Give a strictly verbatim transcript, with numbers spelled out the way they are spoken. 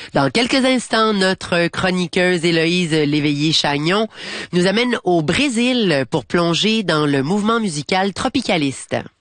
Dans quelques instants, notre chroniqueuse Héloïse Léveillé-Chagnon nous amène au Brésil pour plonger dans le mouvement musical tropicaliste.